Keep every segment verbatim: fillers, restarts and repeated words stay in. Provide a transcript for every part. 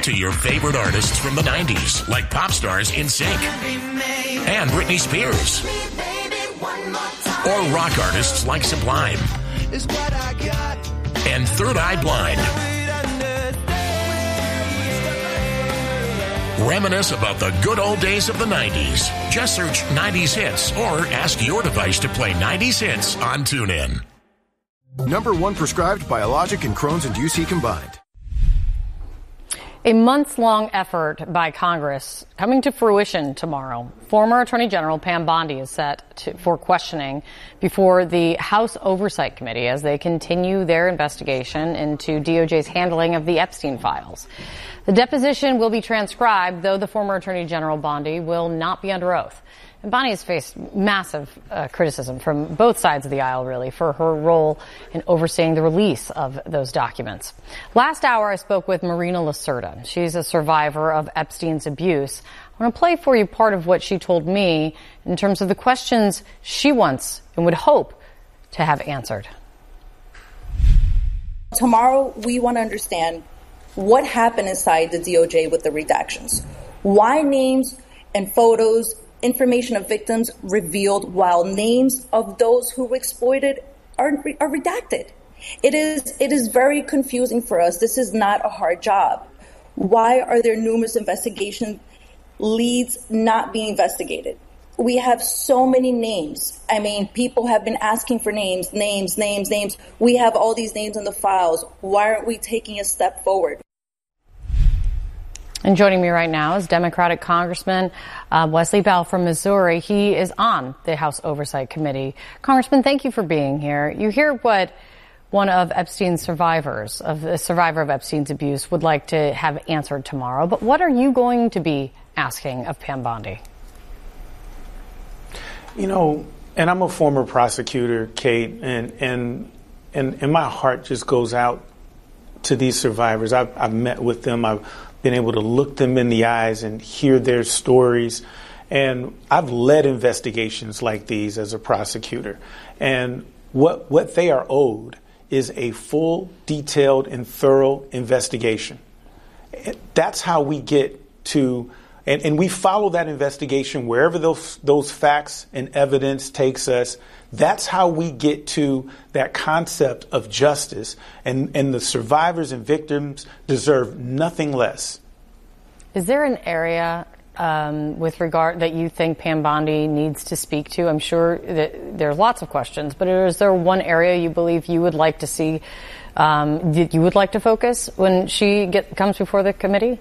to your favorite artists from the nineties, like pop stars In Sync and Britney Spears, or rock artists like Sublime and Third Eye Blind. Reminisce about the good old days of the nineties. Just search nineties Hits or ask your device to play nineties Hits on TuneIn. Number one prescribed biologic and Crohn's and U C combined. A months-long effort by Congress coming to fruition tomorrow. Former Attorney General Pam Bondi is set to, for questioning before the House Oversight Committee as they continue their investigation into D O J's handling of the Epstein files. The deposition will be transcribed, though the former Attorney General Bondi will not be under oath. And Bondi has faced massive uh, criticism from both sides of the aisle, really, for her role in overseeing the release of those documents. Last hour, I spoke with Marina Lacerda. She's a survivor of Epstein's abuse. I want to play for you part of what she told me in terms of the questions she wants and would hope to have answered. Tomorrow, we want to understand what happened inside the D O J with the redactions. Why names and photos, information of victims revealed while names of those who were exploited are, are redacted. It is, it is very confusing for us. This is not a hard job. Why are there numerous investigation leads not being investigated? We have so many names. I mean, people have been asking for names, names, names, names. We have all these names in the files. Why aren't we taking a step forward? And joining me right now is Democratic Congressman uh, Wesley Bell from Missouri. He is on the House Oversight Committee. Congressman, thank you for being here. You hear what one of Epstein's survivors, of the survivor of Epstein's abuse, would like to have answered tomorrow. But what are you going to be asking of Pam Bondi? You know, and I'm a former prosecutor, Kate, and and and, and my heart just goes out to these survivors. I've, I've met with them. I've been able to look them in the eyes and hear their stories. And I've led investigations like these as a prosecutor. And what what they are owed is a full, detailed, and thorough investigation. That's how we get to, and, and we follow that investigation wherever those those facts and evidence takes us. That's how we get to that concept of justice, and, and the survivors and victims deserve nothing less. Is there an area um, with regard that you think Pam Bondi needs to speak to? I'm sure that there's lots of questions, but is there one area you believe you would like to see, um, that you would like to focus when she get, comes before the committee?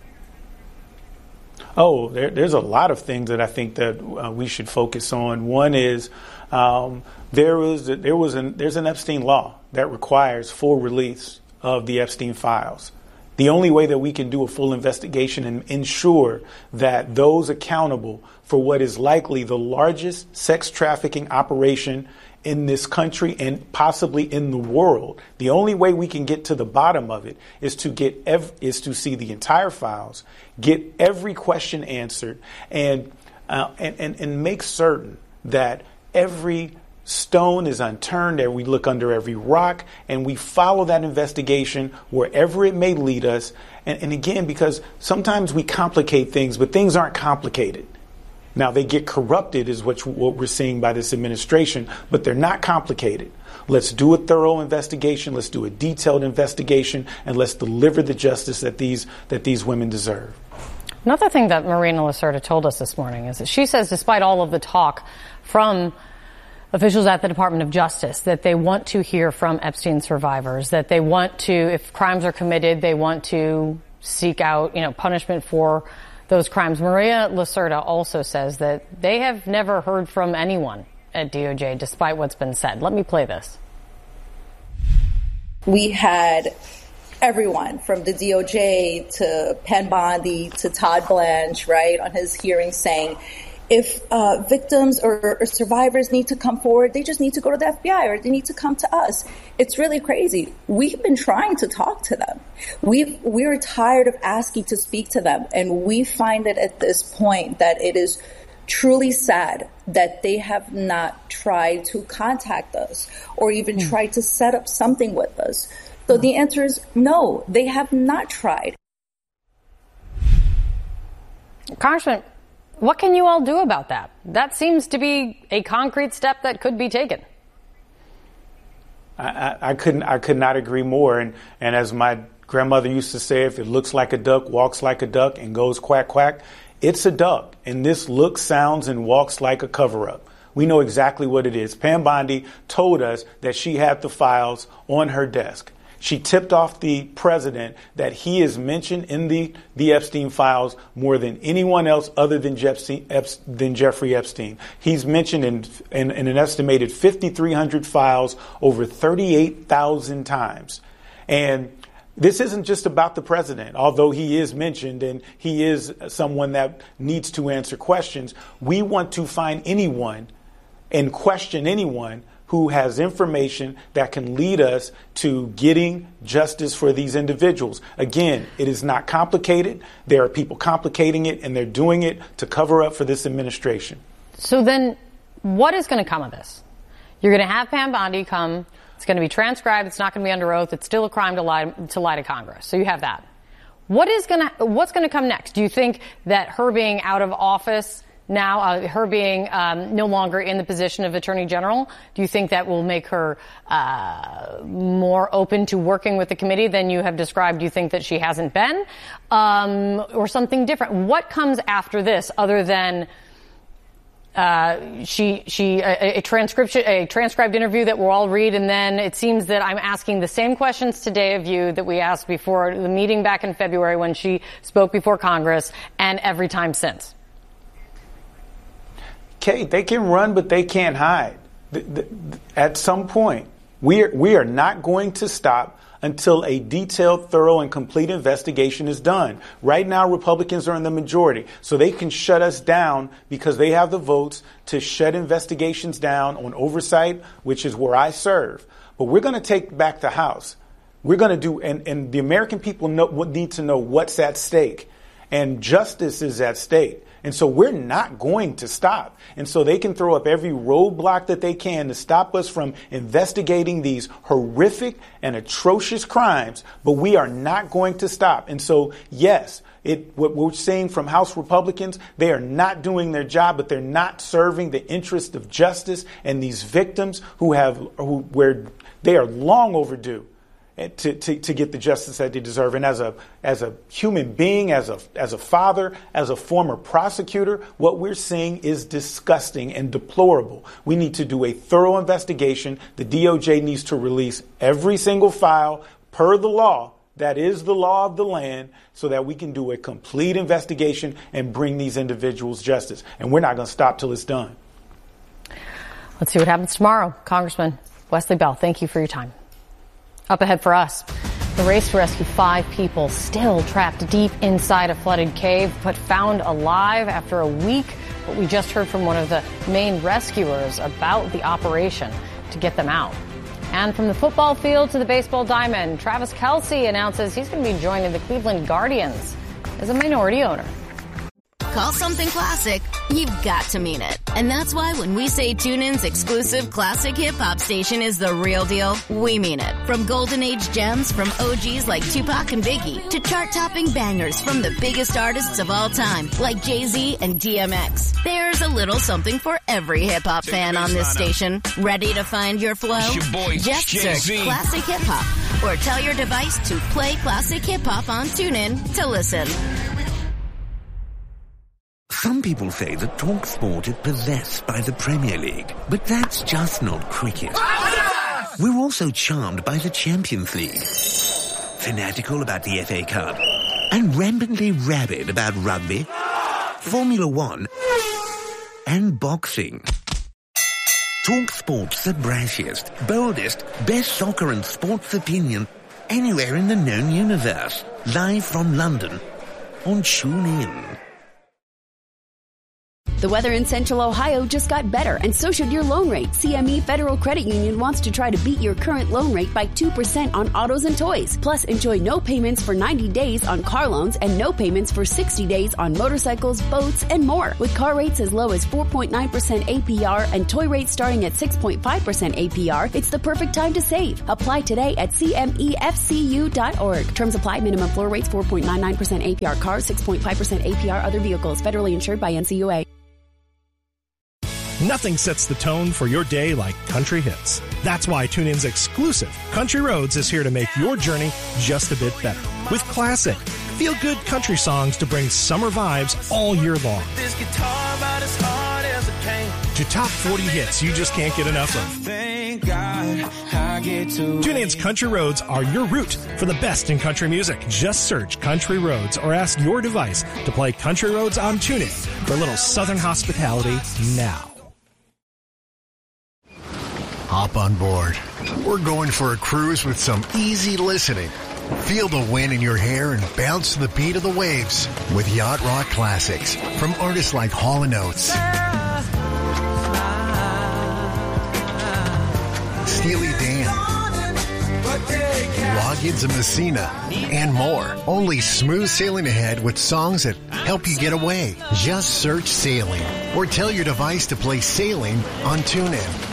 Oh, there, there's a lot of things that I think that uh, we should focus on. One is um, there was there was an there's an Epstein law that requires full release of the Epstein files. The only way that we can do a full investigation and ensure that those accountable for what is likely the largest sex trafficking operation in this country and possibly in the world, the only way we can get to the bottom of it is to get ev- is to see the entire files, get every question answered, and uh, and, and and make certain that every stone is unturned, and we look under every rock, and we follow that investigation wherever it may lead us. And, and again, because sometimes we complicate things, but things aren't complicated. Now, they get corrupted is what, what we're seeing by this administration, but they're not complicated. Let's do a thorough investigation. Let's do a detailed investigation, and let's deliver the justice that these that these women deserve. Another thing that Marina Lacerda told us this morning is that she says, despite all of the talk from officials at the Department of Justice, that they want to hear from Epstein survivors, that they want to, if crimes are committed, they want to seek out, you know, punishment for those crimes. Marina Lacerda also says that they have never heard from anyone at D O J, despite what's been said. Let me play this. We had everyone from the D O J to Pam Bondi to Todd Blanche, right, on his hearing saying, if uh, victims or, or survivors need to come forward, they just need to go to the F B I or they need to come to us. It's really crazy. We've been trying to talk to them. We've, we're tired of asking to speak to them. And we find it at this point that it is truly sad that they have not tried to contact us or even mm. tried to set up something with us. So the answer is no, they have not tried. Congressman, what can you all do about that? That seems to be a concrete step that could be taken. I, I, I couldn't. I could not agree more. And and as my grandmother used to say, if it looks like a duck, walks like a duck, and goes quack quack, it's a duck. And this looks, sounds, and walks like a cover-up. We know exactly what it is. Pam Bondi told us that she had the files on her desk. She tipped off the president that he is mentioned in the, the Epstein files more than anyone else other than, Jeffrey, than Jeffrey Epstein. He's mentioned in, in, in an estimated fifty-three hundred files over thirty-eight thousand times. And this isn't just about the president, although he is mentioned and he is someone that needs to answer questions. We want to find anyone and question anyone who has information that can lead us to getting justice for these individuals. Again, it is not complicated. There are people complicating it, and they're doing it to cover up for this administration. So then what is going to come of this? You're going to have Pam Bondi come. It's going to be transcribed. It's not going to be under oath. It's still a crime to lie to lie to Congress. So you have that. What is going to what's going to come next? Do you think that her being out of office now, uh, her being um, no longer in the position of Attorney General, do you think that will make her uh, more open to working with the committee than you have described? Do you think that she hasn't been, um, or something different? What comes after this, other than uh, she she a, a transcription, a transcribed interview that we'll all read, and then it seems that I'm asking the same questions today of you that we asked before the meeting back in February when she spoke before Congress, and every time since. Kate, they can run, but they can't hide. The, the, at some point, we are, we are not going to stop until a detailed, thorough, and complete investigation is done. Right now, Republicans are in the majority, so they can shut us down because they have the votes to shut investigations down on oversight, which is where I serve. But we're going to take back the House. We're going to do, and, and the American people know, need to know what's at stake, and justice is at stake. And so we're not going to stop. And so they can throw up every roadblock that they can to stop us from investigating these horrific and atrocious crimes. But we are not going to stop. And so, yes, it, what we're seeing from House Republicans, they are not doing their job, but they're not serving the interest of justice and these victims who have, who, where they are long overdue. To, to, to get the justice that they deserve. And as a as a human being, as a as a father, as a former prosecutor, what we're seeing is disgusting and deplorable. We need to do a thorough investigation. The D O J needs to release every single file per the law. That is the law of the land, so that we can do a complete investigation and bring these individuals justice. And we're not going to stop till it's done. Let's see what happens tomorrow. Congressman Wesley Bell, thank you for your time. Up ahead for us, the race to rescue five people still trapped deep inside a flooded cave, but found alive after a week. But we just heard from one of the main rescuers about the operation to get them out. And from the football field to the baseball diamond, Travis Kelce announces he's going to be joining the Cleveland Guardians as a minority owner. Call something classic, you've got to mean it. And that's why when we say TuneIn's exclusive classic hip-hop station is the real deal, we mean it. From golden age gems from O Gs like Tupac and Biggie to chart-topping bangers from the biggest artists of all time like Jay-Z and D M X. There's a little something for every hip-hop fan on this station. Ready to find your flow? Just search Classic Hip-Hop or tell your device to play Classic Hip-Hop on TuneIn to listen. Some people say that TalkSport is possessed by the Premier League, but that's just not cricket. We're also charmed by the Champions League, fanatical about the F A Cup, and rampantly rabid about rugby, Formula One, and boxing. TalkSport's the brashiest, boldest, best soccer and sports opinion anywhere in the known universe. Live from London on TuneIn. The weather in Central Ohio just got better, and so should your loan rate. C M E Federal Credit Union wants to try to beat your current loan rate by two percent on autos and toys. Plus, enjoy no payments for ninety days on car loans and no payments for sixty days on motorcycles, boats, and more. With car rates as low as four point nine percent A P R and toy rates starting at six point five percent A P R, it's the perfect time to save. Apply today at C M E F C U dot org. Terms apply. Minimum floor rates four point nine nine percent A P R cars, six point five percent A P R other vehicles. Federally insured by N C U A. Nothing sets the tone for your day like country hits. That's why TuneIn's exclusive Country Roads is here to make your journey just a bit better. With classic, feel-good country songs to bring summer vibes all year long. This guitar about as hard as it can. To top forty hits you just can't get enough of. Thank God I get to TuneIn's Country Roads are your route for the best in country music. Just search Country Roads or ask your device to play Country Roads on TuneIn for a little southern hospitality now. Hop on board. We're going for a cruise with some easy listening. Feel the wind in your hair and bounce to the beat of the waves with Yacht Rock Classics from artists like Hall and Oates, Steely Dan, Loggins and Messina, and more. Only smooth sailing ahead with songs that help you get away. Just search Sailing or tell your device to play Sailing on TuneIn.